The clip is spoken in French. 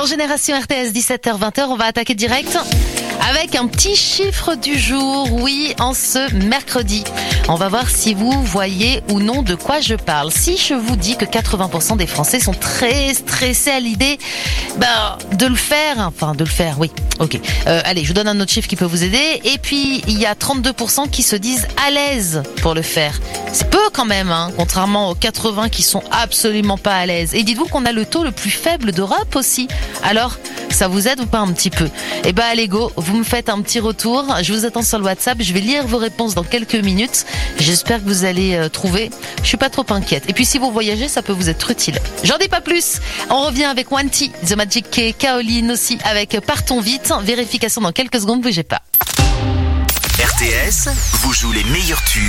Dans Génération RTS, 17h-20h, on va attaquer direct avec un petit chiffre du jour. Oui, en ce mercredi. On va voir si vous voyez ou non de quoi je parle. Si je vous dis que 80% des Français sont très stressés à l'idée de le faire, oui, ok. Allez, je vous donne un autre chiffre qui peut vous aider. Et puis, il y a 32% qui se disent à l'aise pour le faire. C'est peu quand même, contrairement aux 80 qui sont absolument pas à l'aise. Et dites-vous qu'on a le taux le plus faible d'Europe aussi. Alors, ça vous aide ou pas un petit peu? Allez go, vous me faites un petit retour. Je vous attends sur le WhatsApp. Je vais lire vos réponses dans quelques minutes. J'espère que vous allez trouver. Je suis pas trop inquiète. Et puis si vous voyagez, ça peut vous être utile. J'en dis pas plus. On revient avec Wanty, The Magic Key, Kaoline aussi avec Partons vite. Vérification dans quelques secondes, bougez pas. RTS vous joue les meilleurs tubes.